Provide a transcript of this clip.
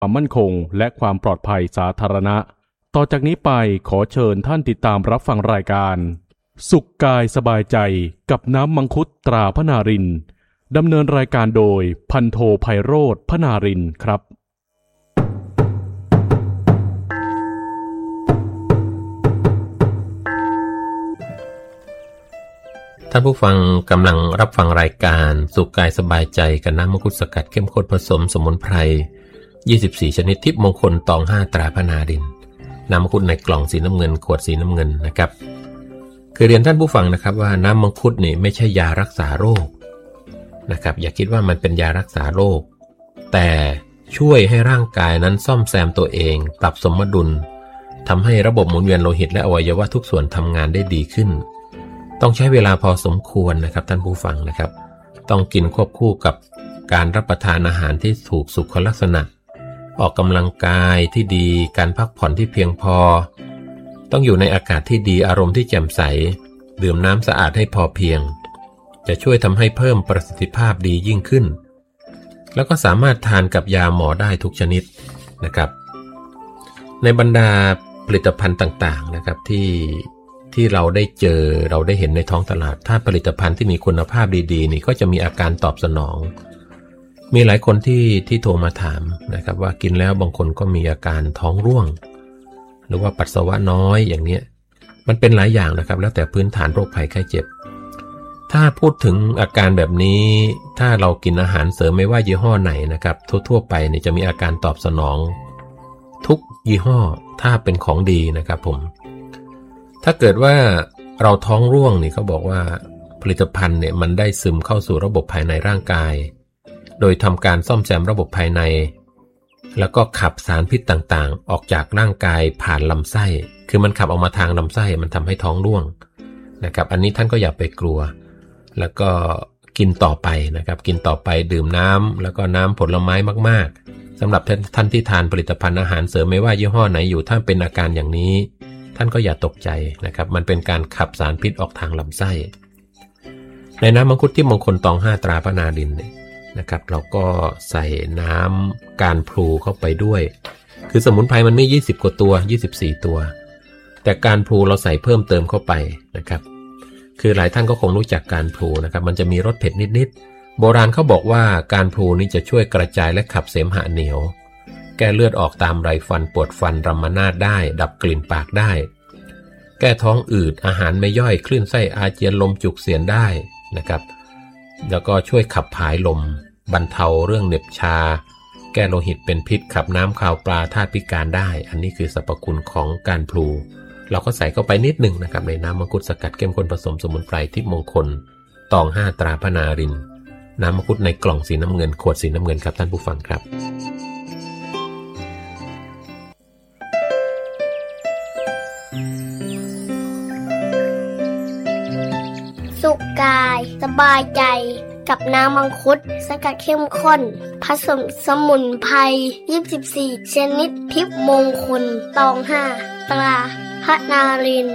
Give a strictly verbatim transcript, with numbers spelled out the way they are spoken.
ความมั่นคงและความปลอดภัยสาธารณะต่อจากนี้ไปขอเชิญท่านติดตามรับฟังรายการสุขกายสบายใจกับน้ำมังคุดตราพนารินดำเนินรายการโดยพันโทไพโรจน์พนารินครับท่านผู้ฟังกำลังรับฟังรายการสุขกายสบายใจกับน้ำมังคุดสกัดเข้มข้นผสมสมุนไพรยี่สิบสี่ชนิดทิพย์มงคลตองห้าตราพนารินน้ำมังคุดในกล่องสีน้ำเงินขวดสีน้ำเงินนะครับคือเรียนท่านผู้ฟังนะครับว่าน้ำมังคุดนี่ไม่ใช่ยารักษาโรคนะครับอย่าคิดว่ามันเป็นยารักษาโรคแต่ช่วยให้ร่างกายนั้นซ่อมแซมตัวเองปรับสมดุลทำให้ระบบหมุนเวียนโลหิตและอวัยวะทุกส่วนทำงานได้ดีขึ้นต้องใช้เวลาพอสมควรนะครับท่านผู้ฟังนะครับต้องกินควบคู่กับการรับประทานอาหารที่ถูกสุขลักษณะออกกำลังกายที่ดีการพักผ่อนที่เพียงพอต้องอยู่ในอากาศที่ดีอารมณ์ที่แจ่มใสดื่มน้ำสะอาดให้พอเพียงจะช่วยทำให้เพิ่มประสิทธิภาพดียิ่งขึ้นแล้วก็สามารถทานกับยาหมอได้ทุกชนิดนะครับในบรรดาผลิตภัณฑ์ต่างๆนะครับที่ที่เราได้เจอเราได้เห็นในท้องตลาดถ้าผลิตภัณฑ์ที่มีคุณภาพดีๆนี่ก็จะมีอาการตอบสนองมีหลายคนที่ที่โทรมาถามนะครับว่ากินแล้วบางคนก็มีอาการท้องร่วงหรือว่าปัสสาวะน้อยอย่างเนี้ยมันเป็นหลายอย่างนะครับแล้วแต่พื้นฐานโรคภัยไข้เจ็บถ้าพูดถึงอาการแบบนี้ถ้าเรากินอาหารเสริมไม่ว่ายี่ห้อไหนนะครับทั่วๆไปเนี่ยจะมีอาการตอบสนองทุกยี่ห้อถ้าเป็นของดีนะครับผมถ้าเกิดว่าเราท้องร่วงนี่เขาบอกว่าผลิตภัณฑ์เนี่ยมันได้ซึมเข้าสู่ระบบภายในร่างกายโดยทำการซ่อมแซมระบบภายในแล้วก็ขับสารพิษต่างๆออกจากร่างกายผ่านลำไส้คือมันขับออกมาทางลำไส้มันทำให้ท้องร่วงนะครับอันนี้ท่านก็อย่าไปกลัวแล้วก็กินต่อไปนะครับกินต่อไปดื่มน้ำแล้วก็น้ำผลไม้มากๆสำหรับท่านที่ทานผลิตภัณฑ์อาหารเสริมไม่ว่ายี่ห้อไหนอยู่ถ้าเป็นอาการอย่างนี้ท่านก็อย่าตกใจนะครับมันเป็นการขับสารพิษออกทางลำไส้ในน้ำมังคุดที่มงคลตองห้าตราพนารินเนี่ยนะครับเราก็ใส่น้ำการพลูเข้าไปด้วยคือสมุนไพรมันมียี่สิบกว่าตัวยี่สิบสี่ตัวแต่การพลูเราใส่เพิ่มเติมเข้าไปนะครับคือหลายท่านก็คงรู้จักการพลูนะครับมันจะมีรสเผ็ดนิดๆโบราณเขาบอกว่าการพลูนี้จะช่วยกระจายและขับเสมหะเหนียวแก้เลือดออกตามไรฟันปวดฟันรัมมานาดได้ดับกลิ่นปากได้แก้ท้องอืดอาหารไม่ย่อยคลื่นไส้อาเจียนลมจุกเสียดได้นะครับแล้วก็ช่วยขับผายลมบรรเทาเรื่องเหน็บชาแก้โลหิตเป็นพิษขับน้ำคาวปลาธาตุพิการได้อันนี้คือสรรพคุณของการพลูเราก็ใส่เข้าไปนิดหนึ่งนะครับในน้ำมังคุดสกัดเข้มข้นผสมสมุนไพรทิพย์มงคลตองห้าตราพนารินน้ำมังคุดในกล่องสีน้ำเงินขวดสีน้ำเงินครับท่านผู้ฟังครับสุขกายสบายใจกับน้ำมังคุดสกัดเข้มข้นผสมสมุนไพรยี่สิบสี่ชนิดทิพย์มงคลตองห้าตราพนาริน